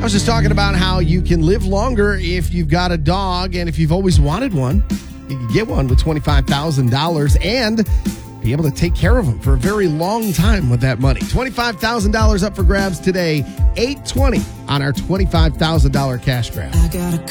was just talking about how you can live longer if you've got a dog, and if you've always wanted one, you can get one with $25,000 and be able to take care of them for a very long time with that money. $25,000 up for grabs today, 820 on our $25,000 cash grab.